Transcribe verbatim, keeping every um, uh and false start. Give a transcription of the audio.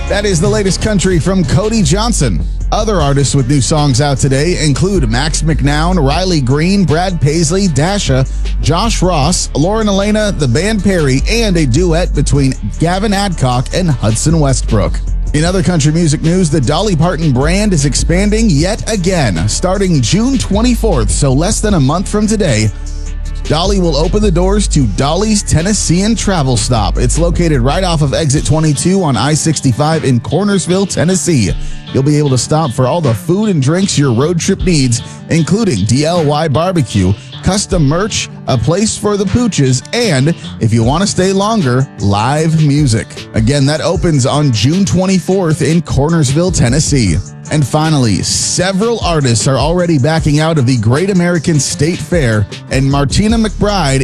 That is the latest country from Cody Johnson. Other artists with new songs out today include Max McNown, Riley Green, Brad Paisley, Dasha, Josh Ross, Lauren Elena, the band Perry, and a duet between Gavin Adcock and Hudson Westbrook. In other country music news, the Dolly Parton brand is expanding yet again. Starting June twenty-fourth, so less than a month from today, Dolly will open the doors to Dolly's Tennessean Travel Stop. It's located right off of exit twenty-two on I sixty-five in Cornersville, Tennessee. You'll be able to stop for all the food and drinks your road trip needs, including D I Y barbecue, custom merch, a place for the pooches, and, if you want to stay longer, live music. Again, that opens on June twenty-fourth in Cornersville, Tennessee. And finally, several artists are already backing out of the Great American State Fair, and Martina McBride